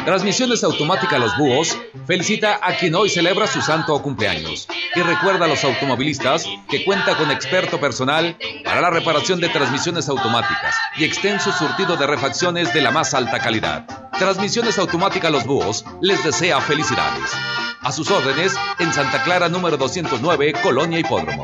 Transmisiones Automáticas Los Búhos felicita a quien hoy celebra su santo o cumpleaños y recuerda a los automovilistas que cuenta con experto personal para la reparación de transmisiones automáticas y extenso surtido de refacciones de la más alta calidad. Transmisiones Automáticas Los Búhos les desea felicidades. A sus órdenes en Santa Clara número 209, Colonia Hipódromo.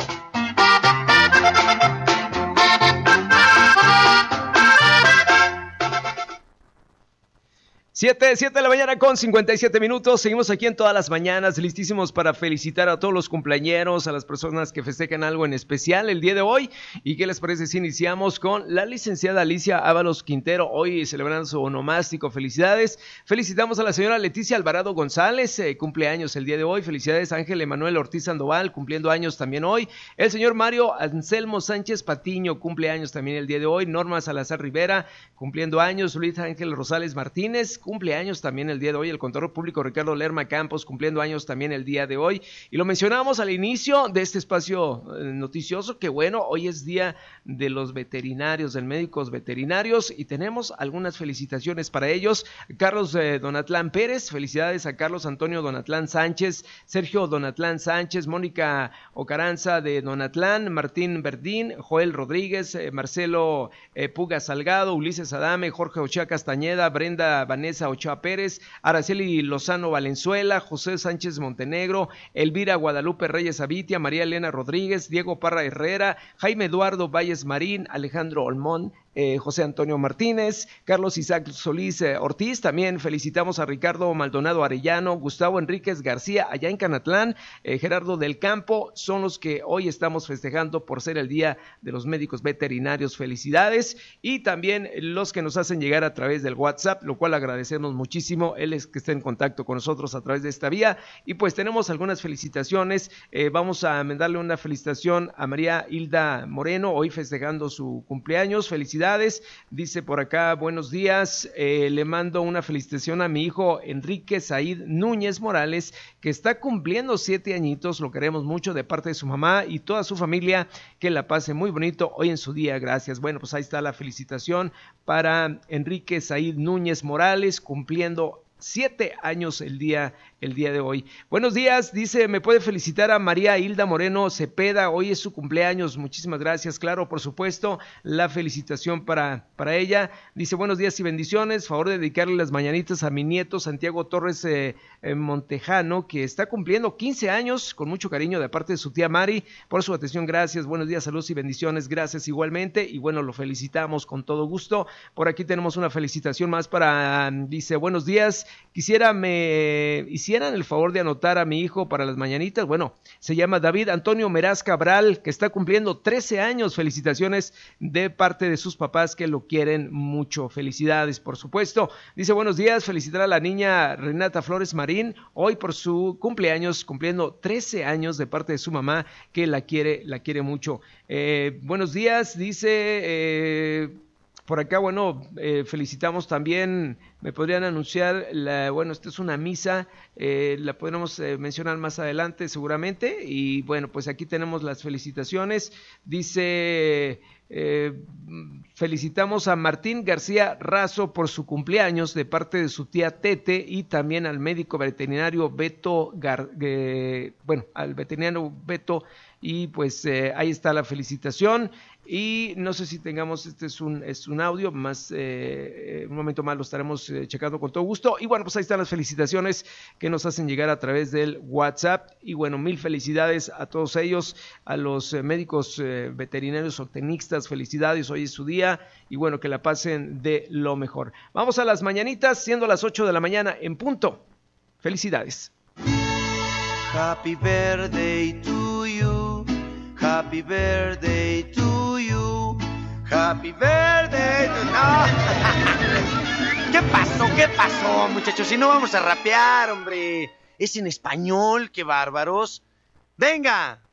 7 de la mañana con 57 minutos. Seguimos aquí en todas las mañanas, listísimos para felicitar a todos los cumpleañeros, a las personas que festejan algo en especial el día de hoy. ¿Y qué les parece si iniciamos con la licenciada Alicia Ábalos Quintero, hoy celebrando su onomástico? Felicidades. Felicitamos a la señora Leticia Alvarado González, cumpleaños el día de hoy. Felicidades Ángel Emanuel Ortiz Sandoval, cumpliendo años también hoy. El señor Mario Anselmo Sánchez Patiño, cumpleaños también el día de hoy. Norma Salazar Rivera, cumpliendo años. Luis Ángel Rosales Martínez, cumpleaños también el día de hoy. El contador público Ricardo Lerma Campos, cumpliendo años también el día de hoy. Y lo mencionábamos al inicio de este espacio noticioso, que bueno, hoy es día de los veterinarios, de médicos veterinarios, y tenemos algunas felicitaciones para ellos. Carlos Donatlán Pérez, felicidades a Carlos Antonio Donatlán Sánchez, Sergio Donatlán Sánchez, Mónica Ocaranza de Donatlán, Martín Verdín, Joel Rodríguez, Marcelo Puga Salgado, Ulises Adame, Jorge Ochoa Castañeda, Brenda Vanessa Ochoa Pérez, Araceli Lozano Valenzuela, José Sánchez Montenegro, Elvira Guadalupe Reyes Avitia, María Elena Rodríguez, Diego Parra Herrera, Jaime Eduardo Valles Marín, Alejandro Olmón, José Antonio Martínez, Carlos Isaac Solís Ortiz. También felicitamos a Ricardo Maldonado Arellano, Gustavo Enríquez García allá en Canatlán, Gerardo del Campo, son los que hoy estamos festejando por ser el día de los médicos veterinarios. Felicidades. Y también los que nos hacen llegar a través del WhatsApp, lo cual agradecemos muchísimo, él es que está en contacto con nosotros a través de esta vía. Y pues tenemos algunas felicitaciones. Vamos a darle una felicitación a María Hilda Moreno, hoy festejando su cumpleaños. Felicidades. Dice por acá, buenos días, le mando una felicitación a mi hijo Enrique Said Núñez Morales, que está cumpliendo 7 añitos, lo queremos mucho de parte de su mamá y toda su familia, que la pase muy bonito hoy en su día, gracias. Bueno, pues ahí está la felicitación para Enrique Said Núñez Morales, cumpliendo 7 años el día de hoy. Buenos días, dice, me puede felicitar a María Hilda Moreno Cepeda, hoy es su cumpleaños, muchísimas gracias, claro, por supuesto, la felicitación para ella. Dice, buenos días y bendiciones, favor de dedicarle las mañanitas a mi nieto Santiago Torres Montejano, que está cumpliendo 15 años, con mucho cariño de parte de su tía Mari, por su atención, gracias, buenos días, saludos y bendiciones, gracias igualmente, y bueno, lo felicitamos con todo gusto. Por aquí tenemos una felicitación más para, dice, buenos días, quisiera me hicieran el favor de anotar a mi hijo para las mañanitas. Bueno, se llama David Antonio Meraz Cabral, que está cumpliendo 13 años. Felicitaciones de parte de sus papás que lo quieren mucho. Felicidades, por supuesto. Dice, buenos días, felicitar a la niña Renata Flores Marín, hoy por su cumpleaños, cumpliendo 13 años de parte de su mamá, que la quiere mucho. Buenos días, dice... por acá, bueno, felicitamos también, me podrían anunciar, bueno, esta es una misa, la podremos mencionar más adelante seguramente, y bueno, pues aquí tenemos las felicitaciones. Dice, felicitamos a Martín García Razo por su cumpleaños de parte de su tía Tete, y también al médico veterinario Beto, al veterinario Beto, y pues ahí está la felicitación. Y no sé si tengamos, este es un audio, más un momento más lo estaremos checando con todo gusto. Y bueno, pues ahí están las felicitaciones que nos hacen llegar a través del WhatsApp. Y bueno, mil felicidades a todos ellos, a los médicos veterinarios o tecnistas, felicidades, hoy es su día. Y bueno, que la pasen de lo mejor. Vamos a las mañanitas, siendo las 8 de la mañana en punto. Felicidades. Happy birthday to you, happy birthday to you, happy birthday to... ¡No! ¿Qué pasó, muchachos? Si no vamos a rapear, hombre. Es en español, qué bárbaros. ¡Venga!